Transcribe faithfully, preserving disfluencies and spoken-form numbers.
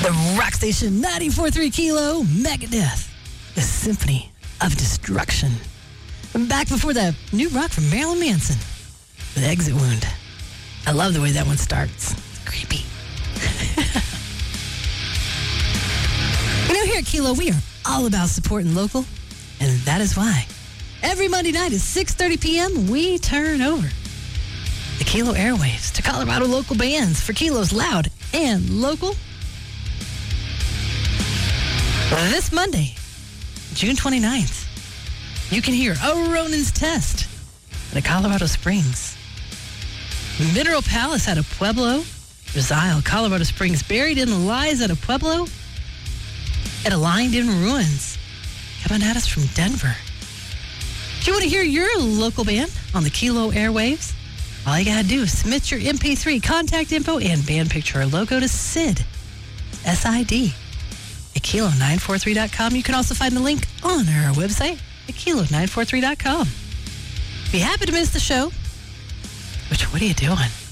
The rock station ninety-four point three Kilo, Megadeth, the Symphony of Destruction. And back before the new rock from Marilyn Manson with Exit Wound. I love the way that one starts. It's creepy. You know, here at Kilo, we are all about supporting local, and that is why every Monday night at six thirty p.m., we turn over the Kilo airwaves to Colorado local bands for Kilo's Loud and Local. This Monday, June twenty-ninth, you can hear O Ronan's Test at Colorado Springs. Mineral Palace out of Pueblo. Resile, Colorado Springs. Buried in the Lies out of Pueblo. And Aligned in Ruins, coming at us from Denver. Do you want to hear your local band on the Kilo airwaves? All you got to do is submit your M P three, contact info, and band picture or logo to S I D, S I D, at kilo nine four three dot com. You can also find the link on our website at kilo nine four three dot com. Be happy to miss the show, which, what are you doing?